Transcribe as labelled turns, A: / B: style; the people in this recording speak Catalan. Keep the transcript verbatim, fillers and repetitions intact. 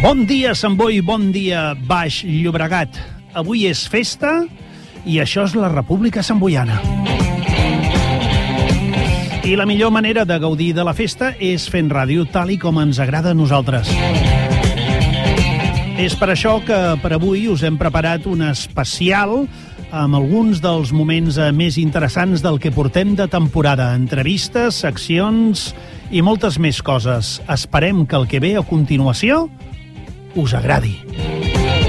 A: Bon dia, Sant Boi, bon dia, Baix Llobregat. Avui és festa i això és la República Santboiana. I la millor manera de gaudir de la festa és fent ràdio tal i com ens agrada a nosaltres. És per això que per avui us hem preparat un especial amb alguns dels moments més interessants del que portem de temporada. Entrevistes, seccions i moltes més coses. Esperem que el que ve a continuació us agradi.